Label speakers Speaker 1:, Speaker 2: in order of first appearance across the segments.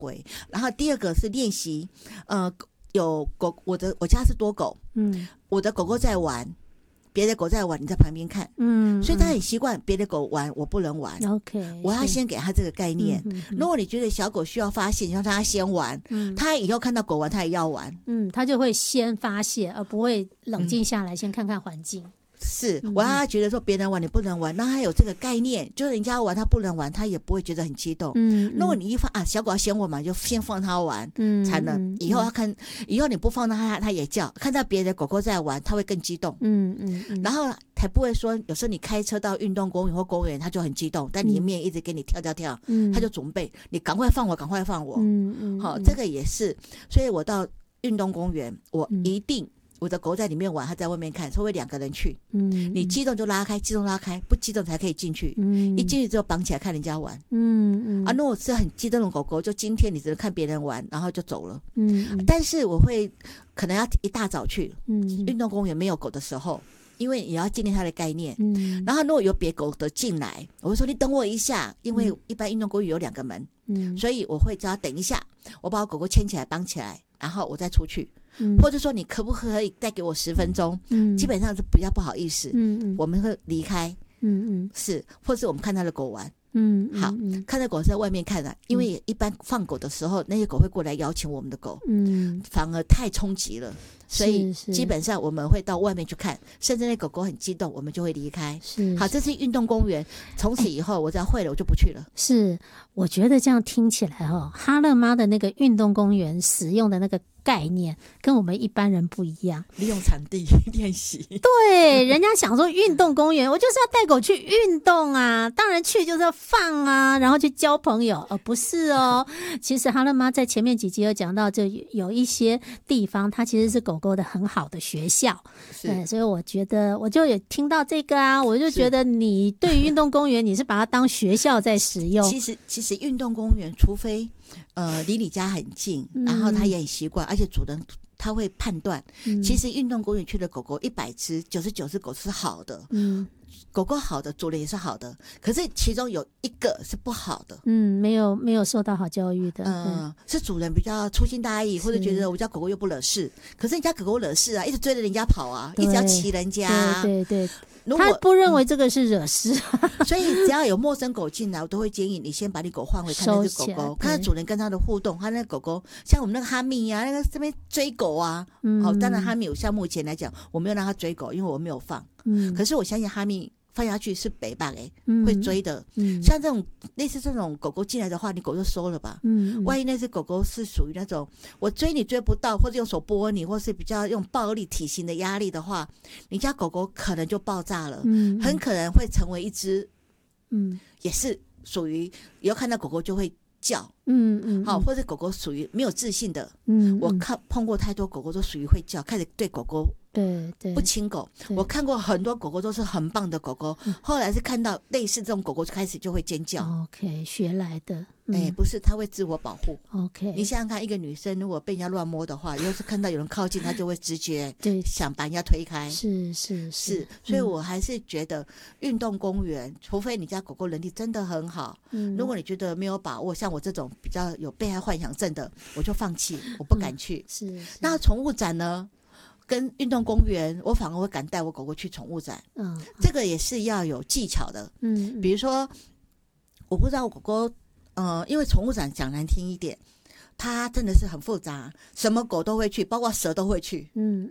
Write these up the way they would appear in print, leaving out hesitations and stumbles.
Speaker 1: 规。然后第二个是练习，有狗，我家是多狗，我的狗狗在玩，别的狗在玩，你在旁边看，所以他很习惯别的狗玩，我不能玩。
Speaker 2: OK，
Speaker 1: 我要先给他这个概念。如果你觉得小狗需要发泄，你让他先玩，他以后看到狗玩，他也要玩。
Speaker 2: 他就会先发泄，而不会冷静下来，先看看环境。
Speaker 1: 是，我让他觉得说别人玩你不能玩，让他有这个概念，就是人家玩他不能玩，他也不会觉得很激动。如果你一放小狗要先玩嘛，就先放他玩，才能以后他看，以后你不放他也叫，看到别的狗狗在玩，他会更激动。然后才不会说有时候你开车到运动公园或公园，他就很激动，在里面一直给你跳，他就准备你赶快放我，赶快放我。好，这个也是，所以我到运动公园，我一定。我的狗在里面玩，它在外面看，所以会2个人去。你激动就拉开，激动拉开，不激动才可以进去。一进去之后绑起来看人家玩。如果是很激动的狗狗，就今天你只能看别人玩，然后就走了。但是我会可能要一大早去，运动公园没有狗的时候，因为也要建立它的概念。然后如果有别狗的进来，我会说你等我一下，因为一般运动公园有2个门，所以我会叫他等一下，我把我狗狗牵起来绑起来，然后我再出去。或者说你可不可以再给我10分钟？基本上是比较不好意思。我们会离开。是，或是我们看他的狗玩。好，看到狗是在外面看的，因为一般放狗的时候，那些狗会过来邀请我们的狗，反而太冲击了，所以基本上我们会到外面去看，甚至那狗狗很激动，我们就会离开。好，这是运动公园，从此以后我只要会了，我就不去了。
Speaker 2: 是，我觉得这样听起来哈乐妈的那个运动公园使用的那个概念跟我们一般人不一样，
Speaker 1: 利用场地练习。
Speaker 2: 对，人家想说运动公园，我就是要带狗去运动啊，当然去就是要放啊，然后去交朋友，不是哦。其实哈乐妈在前面几集有讲到，就有一些地方它其实是狗狗的很好的学校。对，所以我觉得我就有听到这个啊，我就觉得你对于运动公园你是把它当学校在使用。
Speaker 1: 其实运动公园除非离你家很近，然后他也很习惯，而且主人他会判断。其实运动公园去的狗狗100只，99只狗是好的。狗狗好的，主人也是好的，可是其中有1个是不好的。
Speaker 2: 没有受到好教育的。
Speaker 1: 是主人比较粗心大意，或者觉得我家狗狗又不惹事，可是你家狗狗惹事啊，一直追着人家跑啊，一直要骑人家啊。
Speaker 2: 对，他不认为这个是惹事。
Speaker 1: 所以只要有陌生狗进来，我都会建议你先把你狗换回看那只狗狗，看看主人跟他的互动。他那个狗狗像我们那个哈密啊，那个这边追狗啊。当然哈密像目前来讲我没有让他追狗，因为我没有放。可是我相信哈密放下去是北棒会追的。像这种类似这种狗狗进来的话，你狗就收了吧。万一那只狗狗是属于那种我追你追不到，或者用手拨你，或是比较用暴力体型的压力的话，你家狗狗可能就爆炸了。很可能会成为一只也是属于以后看到狗狗就会叫。好，或者狗狗属于没有自信的。我碰过太多狗狗都属于会叫，开始对狗狗
Speaker 2: 对
Speaker 1: 不亲狗。我看过很多狗狗都是很棒的狗狗，后来是看到类似这种狗狗开始就会尖叫。
Speaker 2: OK， 学来的。
Speaker 1: 不是，它会自我保护。
Speaker 2: OK，
Speaker 1: 你想想看，一个女生如果被人家乱摸的话，要是看到有人靠近，她就会直觉想把人家推开。
Speaker 2: 是，
Speaker 1: 所以我还是觉得运动公园，除非你家狗狗能力真的很好，如果你觉得没有把握，像我这种比较有被害幻想症的，我就放弃，我不敢去。那宠物展呢？跟运动公园，我反而会敢带我狗狗去宠物展。这个也是要有技巧的。比如说，我不知道我狗狗，因为宠物展讲难听一点，它真的是很复杂，什么狗都会去，包括蛇都会去。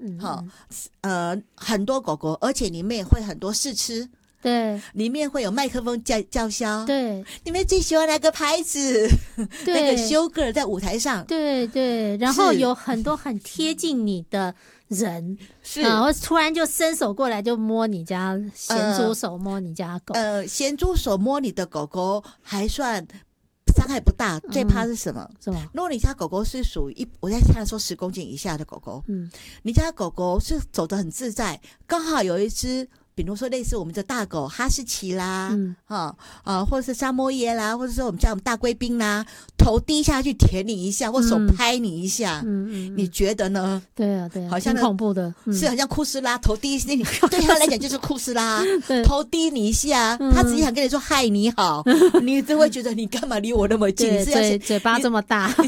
Speaker 1: 很多狗狗，而且里面会很多试吃。
Speaker 2: 对，
Speaker 1: 里面会有麦克风叫嚣。
Speaker 2: 对，
Speaker 1: 你们最喜欢哪个牌子？那个修哥尔在舞台上。
Speaker 2: 对，然后有很多很贴近你的人，我突然就伸手过来就摸你家咸猪手，摸你家狗。
Speaker 1: 咸猪手摸你的狗狗还算伤害不大，最怕是什么？如果你家狗狗是属于我在看说10公斤以下的狗狗，你家狗狗是走得很自在，刚好有一只。比如说类似我们的大狗哈士奇啦，或者是沙漠耶啦，或者说我们叫我们大贵宾啦，头低下去舔你一下，或手拍你一下，你觉得呢？
Speaker 2: 对啊，好像恐怖的，
Speaker 1: 是好像库斯拉头低，对他来讲就是库斯拉头低你一下，他只是想跟你说嗨你好，你就会觉得你干嘛离我那么近？
Speaker 2: 嘴巴这么大，